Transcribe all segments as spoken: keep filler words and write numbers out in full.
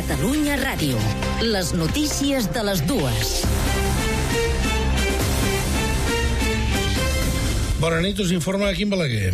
Catalunya Ràdio. Les notícies de les dues. Bona nit, us informa Quim Balaguer.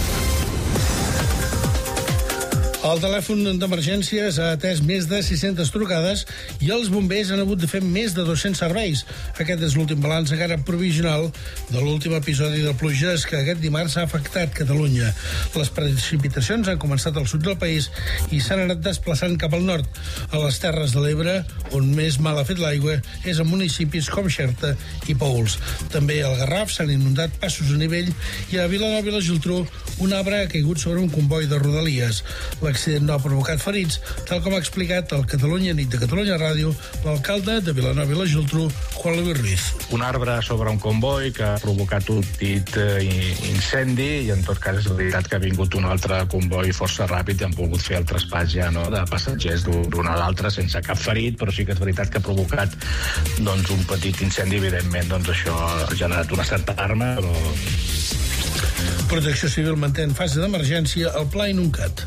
El telèfon d'emergències ha atès més de sis-centes trucades i els bombers han hagut de fer més de dos-cents serveis. Aquest és l'últim balanç encara provisional de l'últim episodi de pluges que aquest dimarts ha afectat Catalunya. Les precipitacions han començat al sud del país i s'han anat desplaçant cap al nord. A les Terres de l'Ebre, on més mal ha fet l'aigua, és en municipis com Xerta i Paüls. També al Garraf s'han inundat passos a nivell i a Vilanova i la Geltrú un arbre ha caigut sobre un comboi de Rodalies. L'accident no ha provocat ferits, tal com ha explicat al Catalunya Nit de Catalunya Ràdio l'alcalde de Vilanova i la Geltrú, Juan Luis Ruiz. Un arbre sobre un comboi que ha provocat un petit eh, incendi i en tot cas és veritat que ha vingut un altre comboi força ràpid i han pogut fer el traspàs ja, no?, de passatgers d'un a l'altre sense cap ferit, però sí que és veritat que ha provocat doncs, un petit incendi. Evidentment doncs, això ha generat una certa alarma, però... Protecció Civil manté en fase d'emergència el Pla Inuncat.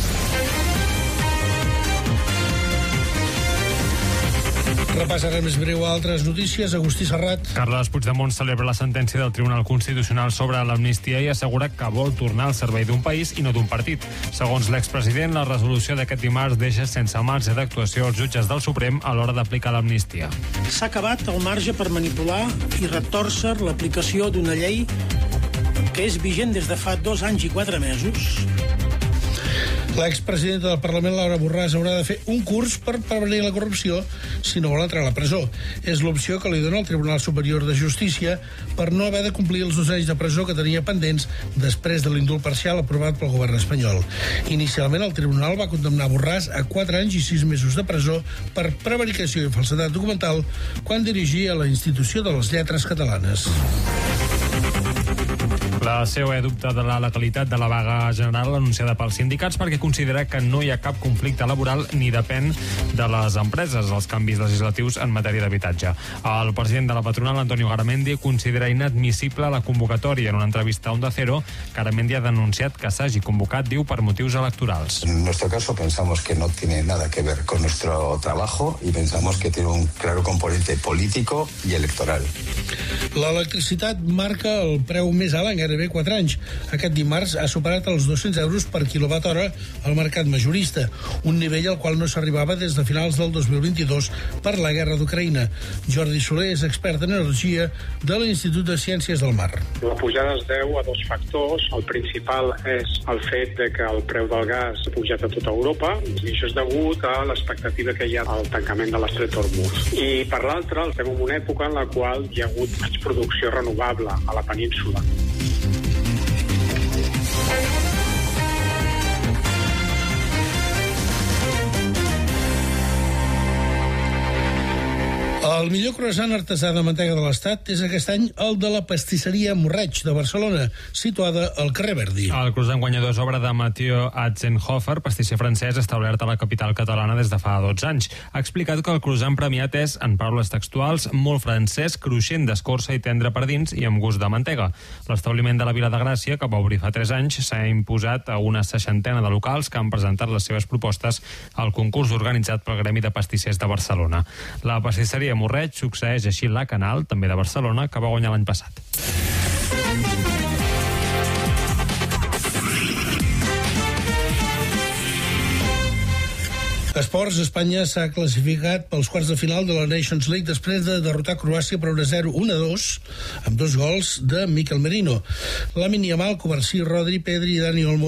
Repassarem més breu a altres notícies. Agustí Serrat. Carles Puigdemont celebra la sentència del Tribunal Constitucional sobre l'amnistia i assegura que vol tornar al servei d'un país i no d'un partit. Segons l'expresident, la resolució d'aquest dimarts deixa sense marge d'actuació els jutges del Suprem a l'hora d'aplicar l'amnistia. S'ha acabat el marge per manipular i retòrcer l'aplicació d'una llei que és vigent des de fa dos anys i quatre mesos. L'expresidenta del Parlament, Laura Borràs, haurà de fer un curs per prevenir la corrupció si no vol entrar a la presó. És l'opció que li dona el Tribunal Superior de Justícia per no haver de complir els dos anys de presó que tenia pendents després de l'indult parcial aprovat pel govern espanyol. Inicialment, el Tribunal va condemnar Borràs a quatre anys i sis mesos de presó per prevaricació i falsedat documental quan dirigia la Institució de les Lletres Catalanes. La C O E dubta de la legalitat de la vaga general anunciada pels sindicats perquè considera que no hi ha cap conflicte laboral ni depèn de les empreses els canvis legislatius en matèria d'habitatge. El president de la patronal, Antonio Garamendi, considera inadmissible la convocatòria. En una entrevista a Onda Cero, Garamendi ha denunciat que s'hagi convocat, diu, per motius electorals. En nuestro caso pensamos que no tiene nada que ver con nuestro trabajo y pensamos que tiene un claro componente político y electoral. L'electricitat marca el preu més alt en gairebé quatre anys. Aquest dimarts ha superat els dos-cents euros per quilowatt hora al mercat majorista, un nivell al qual no s'arribava des de finals del dos mil vint-i-dos per la guerra d'Ucraïna. Jordi Soler és expert en energia de l'Institut de Ciències del Mar. La pujada es deu a dos factors. El principal és el fet de que el preu del gas ha pujat a tota Europa i això és degut a l'expectativa que hi ha al tancament de l'estret d'Hormuz. I per l'altre, estem en una època en la qual hi ha hagut menys producció renovable a la península. El millor croissant artesà de mantega de l'Estat és aquest any el de la pastisseria Morreig de Barcelona, situada al carrer Verdi. El croissant guanyador és obra de Mathieu Atzenhofer, pastisser francès establert a la capital catalana des de fa dotze anys. Ha explicat que el croissant premiat és, en paraules textuals, molt francès, cruixent d'escorça i tendre per dins i amb gust de mantega. L'establiment de la Vila de Gràcia, que va obrir fa tres anys, s'ha imposat a una seixantena de locals que han presentat les seves propostes al concurs organitzat pel Gremi de Pastissers de Barcelona. La pastisseria Morreig succeeix així la Canal, també de Barcelona, que va guanyar l'any passat. Esports, Espanya s'ha classificat pels quarts de final de la Nations League després de derrotar Croàcia per un a zero, un a dos, amb dos gols de Mikel Merino. Lamine Yamal, Covarsí, Rodri, Pedri i Dani Olmo